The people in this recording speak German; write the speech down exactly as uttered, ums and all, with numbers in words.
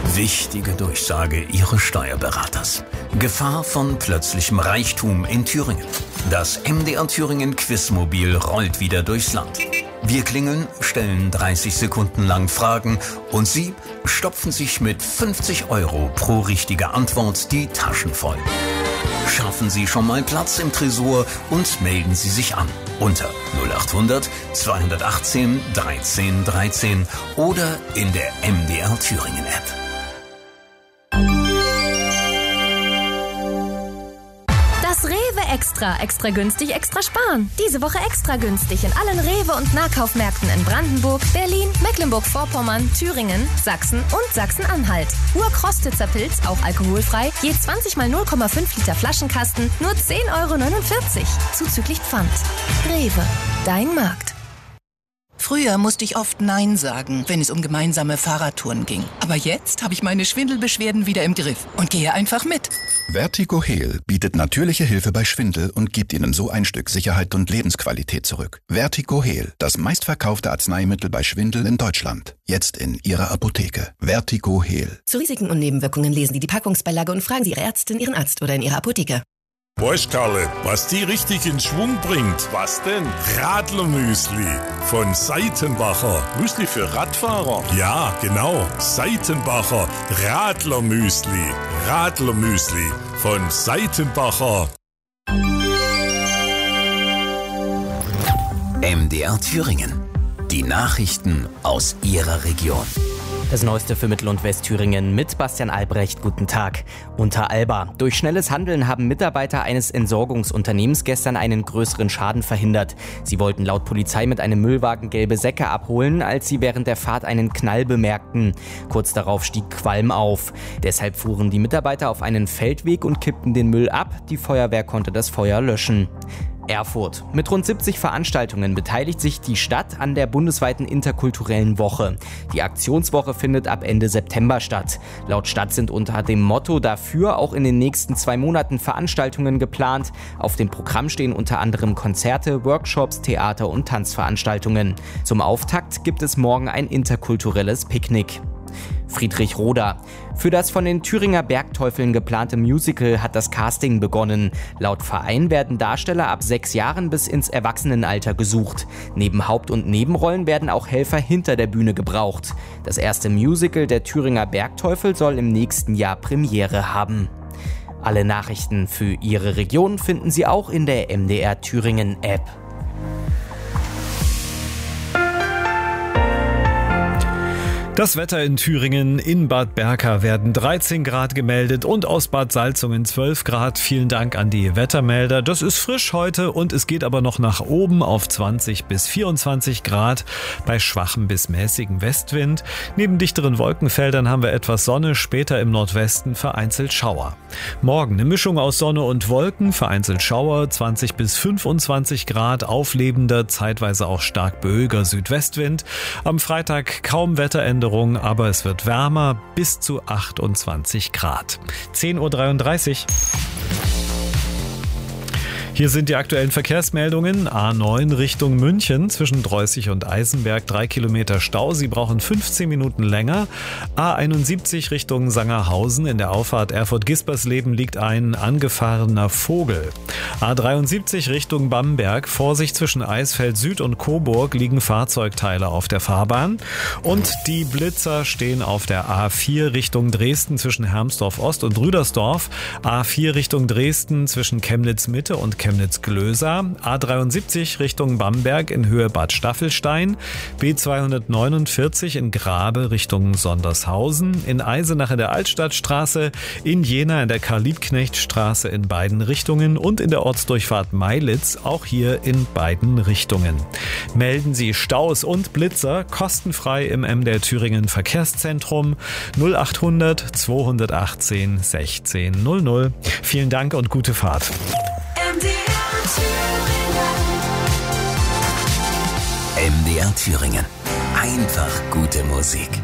Wichtige Durchsage Ihres Steuerberaters. Gefahr von plötzlichem Reichtum in Thüringen. Das M D R Thüringen Quizmobil rollt wieder durchs Land. Wir klingeln, stellen dreißig Sekunden lang Fragen und Sie stopfen sich mit fünfzig Euro pro richtige Antwort die Taschen voll. Schaffen Sie schon mal Platz im Tresor und melden Sie sich an unter null acht hundert zweihundertachtzehn dreizehn dreizehn oder in der M D R Thüringen App. Das Rewe Extra. Extra günstig, extra sparen. Diese Woche extra günstig in allen Rewe- und Nahkaufmärkten in Brandenburg, Berlin, Mecklenburg-Vorpommern, Thüringen, Sachsen und Sachsen-Anhalt. Urkrostitzer Pilz, auch alkoholfrei, je zwanzig mal null Komma fünf Liter Flaschenkasten, nur zehn Euro neunundvierzig. Zuzüglich Pfand. Rewe. Dein Markt. Früher musste ich oft Nein sagen, wenn es um gemeinsame Fahrradtouren ging. Aber jetzt habe ich meine Schwindelbeschwerden wieder im Griff und gehe einfach mit. Vertigo Heal bietet natürliche Hilfe bei Schwindel und gibt Ihnen so ein Stück Sicherheit und Lebensqualität zurück. Vertigo Heal, das meistverkaufte Arzneimittel bei Schwindel in Deutschland. Jetzt in Ihrer Apotheke. Vertigo Heal. Zu Risiken und Nebenwirkungen lesen Sie die Packungsbeilage und fragen Sie Ihre Ärztin, Ihren Arzt oder in Ihrer Apotheke. Weißt Karle, was die richtig in Schwung bringt? Was denn? Radlermüsli von Seitenbacher. Müsli für Radfahrer? Ja, genau. Seitenbacher Radlermüsli. Radlermüsli von Seitenbacher. M D R Thüringen. Die Nachrichten aus Ihrer Region. Das Neueste für Mittel- und Westthüringen mit Bastian Albrecht. Guten Tag. Unter Alba. Durch schnelles Handeln haben Mitarbeiter eines Entsorgungsunternehmens gestern einen größeren Schaden verhindert. Sie wollten laut Polizei mit einem Müllwagen gelbe Säcke abholen, als sie während der Fahrt einen Knall bemerkten. Kurz darauf stieg Qualm auf. Deshalb fuhren die Mitarbeiter auf einen Feldweg und kippten den Müll ab. Die Feuerwehr konnte das Feuer löschen. Erfurt. Mit rund siebzig Veranstaltungen beteiligt sich die Stadt an der bundesweiten interkulturellen Woche. Die Aktionswoche findet ab Ende September statt. Laut Stadt sind unter dem Motto dafür auch in den nächsten zwei Monaten Veranstaltungen geplant. Auf dem Programm stehen unter anderem Konzerte, Workshops, Theater- und Tanzveranstaltungen. Zum Auftakt gibt es morgen ein interkulturelles Picknick. Friedrichroda. Für das von den Thüringer Bergteufeln geplante Musical hat das Casting begonnen. Laut Verein werden Darsteller ab sechs Jahren bis ins Erwachsenenalter gesucht. Neben Haupt- und Nebenrollen werden auch Helfer hinter der Bühne gebraucht. Das erste Musical der Thüringer Bergteufel soll im nächsten Jahr Premiere haben. Alle Nachrichten für Ihre Region finden Sie auch in der M D R Thüringen App. Das Wetter in Thüringen, in Bad Berka werden dreizehn Grad gemeldet und aus Bad Salzungen zwölf Grad. Vielen Dank an die Wettermelder. Das ist frisch heute und es geht aber noch nach oben auf zwanzig bis vierundzwanzig Grad bei schwachem bis mäßigem Westwind. Neben dichteren Wolkenfeldern haben wir etwas Sonne, später im Nordwesten vereinzelt Schauer. Morgen eine Mischung aus Sonne und Wolken, vereinzelt Schauer, zwanzig bis fünfundzwanzig Grad, auflebender, zeitweise auch stark böiger Südwestwind. Am Freitag kaum Wetteränderung, aber es wird wärmer, bis zu achtundzwanzig Grad. zehn Uhr dreiunddreißig. Hier sind die aktuellen Verkehrsmeldungen. A neun Richtung München zwischen Dreußig und Eisenberg, drei Kilometer Stau. Sie brauchen fünfzehn Minuten länger. A einundsiebzig Richtung Sangerhausen. In der Auffahrt Erfurt-Gispersleben liegt ein angefahrener Vogel. A dreiundsiebzig Richtung Bamberg. Vorsicht zwischen Eisfeld Süd und Coburg liegen Fahrzeugteile auf der Fahrbahn. Und die Blitzer stehen auf der A vier Richtung Dresden zwischen Hermsdorf Ost und Rüdersdorf. A vier Richtung Dresden zwischen Chemnitz Mitte und Chemnitz-Glöser, A dreiundsiebzig Richtung Bamberg in Höhe Bad Staffelstein, B zweihundertneunundvierzig in Grabe Richtung Sondershausen, in Eisenach in der Altstadtstraße, in Jena in der Karl-Liebknecht-Straße in beiden Richtungen und in der Ortsdurchfahrt Meilitz auch hier in beiden Richtungen. Melden Sie Staus und Blitzer kostenfrei im M D R Thüringen Verkehrszentrum null achthundert zweihundertachtzehn sechzehn null null. Vielen Dank und gute Fahrt. M D R Thüringen. Einfach gute Musik.